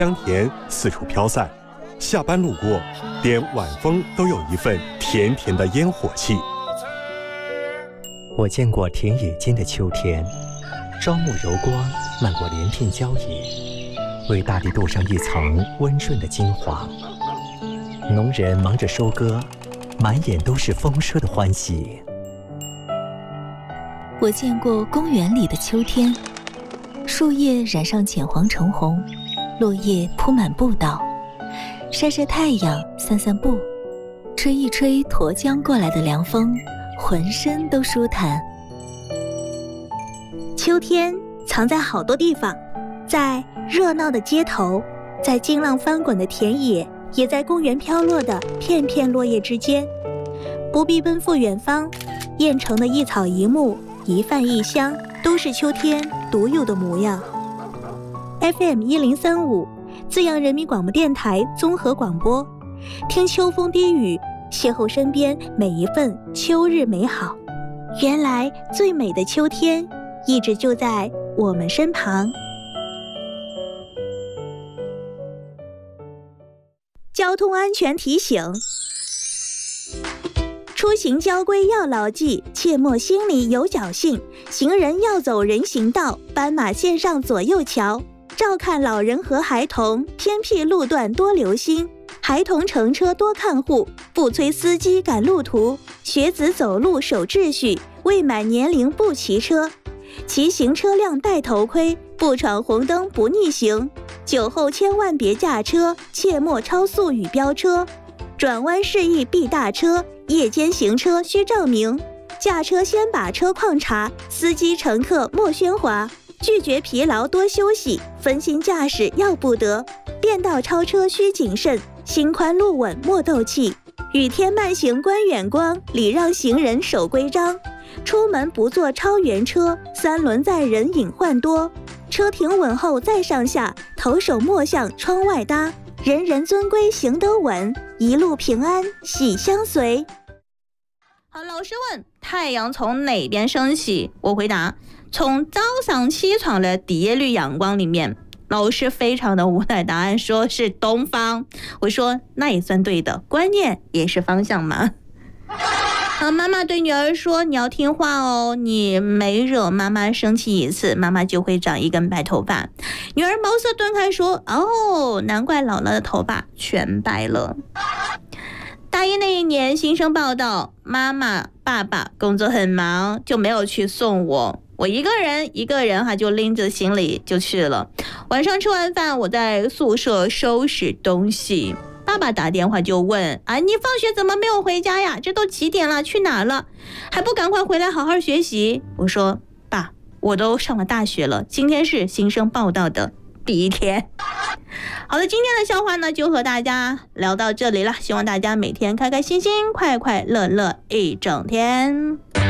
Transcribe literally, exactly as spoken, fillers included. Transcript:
香甜四处飘散，下班路过，连晚风都有一份甜甜的烟火气。 我见过田野间的秋天，朝暮柔光漫过连片郊野，为大地镀上一层温润的金黄。农人忙着收割，满眼都是丰收的欢喜。 我见过公园里的秋天，树叶染上浅黄橙红，落叶铺满步道，晒晒太阳，散散步，吹一吹沱江过来的凉风，浑身都舒坦。 秋天藏在好多地方，在热闹的街头，在惊浪翻滚的田野，也在公园飘落的片片落叶之间。不必奔赴远方，燕城的一草一木，一饭一香，都是秋天独有的模样。F M 一零三五，资阳人民广播电台综合广播，听秋风低语，邂逅身边每一份秋日美好。原来最美的秋天，一直就在我们身旁。交通安全提醒：出行交规要牢记，切莫心里有侥幸。行人要走人行道，斑马线上左右瞧。照看老人和孩童，偏僻路段多留心。孩童乘车多看护，不催司机赶路途。学子走路守秩序，未满年龄不骑车。骑行车辆戴头盔，不闯红灯不逆行。酒后千万别驾车，切莫超速与飙车。转弯示意避大车，夜间行车需照明。驾车先把车况查，司机乘客莫喧哗。拒绝疲劳多休息，分心驾驶要不得。变道超车需谨慎，心宽路稳莫斗气。雨天慢行观远光，礼让行人守规章。出门不坐超员车，三轮载人隐患多。车停稳后再上下，头手莫向窗外搭。人人遵规行得稳，一路平安喜相随。 好，老师问太阳从哪边升起，我回答从早上起床的第一缕阳光里面。老师非常的无奈，答案说是东方。我说那也算对的，观念也是方向嘛。啊，妈妈对女儿说，你要听话哦，你每惹妈妈生气一次，妈妈就会长一根白头发。女儿茅塞顿开说，哦，难怪姥姥的头发全白了。大一那一年新生报到，妈妈爸爸工作很忙，就没有去送我。我一个人一个人哈，就拎着行李就去了。晚上吃完饭，我在宿舍收拾东西，爸爸打电话就问啊，你放学怎么没有回家呀？这都几点了，去哪了？还不赶快回来好好学习？我说爸，我都上了大学了，今天是新生报到的第一天。好的，今天的笑话呢就和大家聊到这里了，希望大家每天开开心心，快快乐乐一整天。